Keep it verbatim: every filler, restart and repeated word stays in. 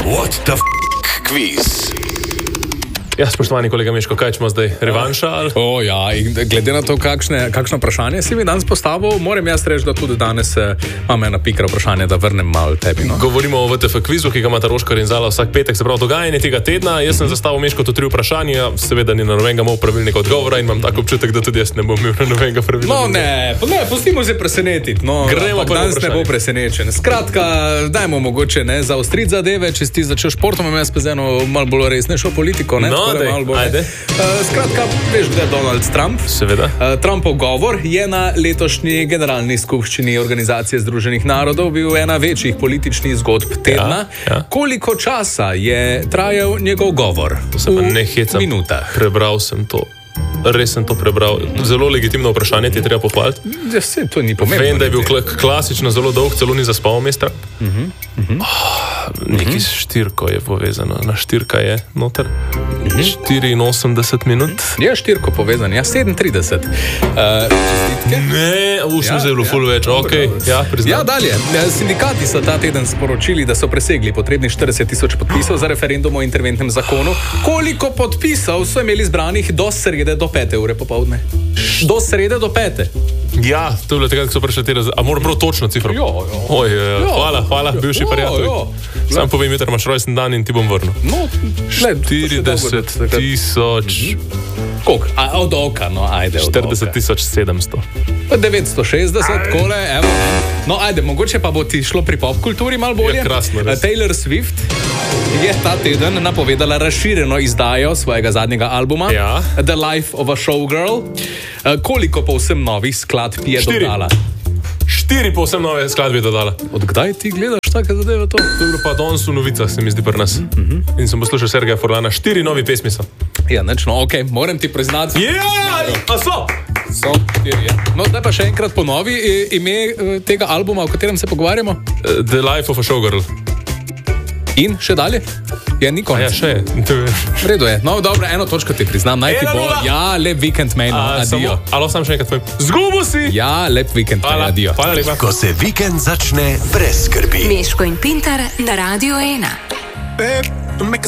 What the f*** quiz? Ja, spoštovani kolega Miško, kaj ćemo zdaj? Revanša? Ali? O, ja, in glede na to, kakšne, kakšno vprašanje si mi danes postavil, moram jaz reči, da tudi danes eh, imam ena pikra vprašanja, da vrnem malo tebi. No? Govorimo o V T F kvizu, ki ga ima Roškar in Zala vsak petek, se pravi dogajanje tega tedna. Jaz sem zastavil Miško to tri vprašanja, seveda ni na nobenega imel pravilnega odgovora in imam tako občutek, da tudi jaz ne bom imel na nobenega pravilnega. No, ne, ne, pustimo se presenetiti. No, gremo pa danes ne bo presenečen. Skratka, dajmo mogoče ne zaostriti zadeve, če si začel športom, imam jaz pa z eno malo bolj resnejšo politiko. Ne? No, dej, ajde. Uh, skratka, veš, kdo je Donald Trump? Seveda. Uh, Trumpov govor je na letošnji generalni skupščini Organizacije združenih narodov bil ena večjih političnih zgodb tedna. Ja, ja. Koliko časa je trajal njegov govor? To se pa ne hecam. V minutah. Prebral sem to. Res sem to prebral. Zelo legitimno vprašanje, ti treba pohvaliti. Ja, se, to ni pomembno. Vem, da je bil kl- klasično zelo dolg, celo ni zaspal mesta. Uh-huh, uh-huh. Oh, neki uh-huh. štirko je povezano. Na štirka je noter. Uh-huh. štiriinosemdeset minut. Je štirko povezan, ja, sedemintrideset. Uh, ne, v sem ja, zelo ja, ful več. dobro, Okay. Ja, ja, dalje. Sindikati so ta teden sporočili, da so presegli potrebnih štirideset tisoč podpisov za referendum o interventnem zakonu. Koliko podpisov so imeli zbranih do srede do pete ure popovdne? Do srede do pete. Ja, to je bilo tega, ko so prišli te razrede. A moram prav točno cifro? Jo, jo. Oj, jo. Hvala, hvala, bivši prijatelj. Sam povem, jutri imaš rojsten dan in ti bom vrnil. No, štirideset tisoč. Koliko? A, od oka, no, ajde. štirideset tisoč sedemsto. devetsto šestdeset, kole, evo. No, ajde, mogoče pa bo ti šlo pri popkulturi malo bolje. Ja, krasno, res. Taylor Swift je ta teden napovedala razširjeno izdajo svojega zadnjega albuma, ja. The Life of a Showgirl. Koliko povsem novih skladb je Štiri. dodala? Štiri povsem nove skladbe je dodala. Od kdaj ti gledaš take zadeve to? To je bilo pa danes v novicah, se mi zdi pri nas. Mm-hmm. In sem poslušal Sergeja Forlana. Štiri novi pesmi so. Ja, nečno, ok, moram ti priznati. Ja, a so? So, štiri, ja. No, zdaj pa še enkrat ponovi ime tega albuma, o katerem se pogovarjamo. Uh, The Life of a Showgirl. In še dalje? Ja, ni konec. Ja, še je. V redu je. No, dobro, eno točko ti priznam. Naj ti bo. Ja, lep vikend, mejno. Adijo. Alo, sam še enkrat tvoj. Zgubo si! Ja, lep vikend. Hvala. Adijo. Hvala lepa. Ko se vikend začne brez skrbi. Miško in Pintar na Radio ena. Babe, make